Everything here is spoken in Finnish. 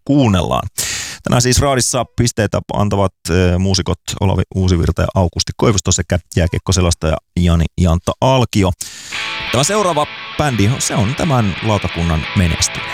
kuunnellaan. Tänään siis raadissa pisteitä antavat muusikot Olavi Uusivirta ja Aukusti Koivisto sekä jääkiekkoselastaja Jani Jantta Alkio. Tämä seuraava bändi, se on tämän lautakunnan menestyneen.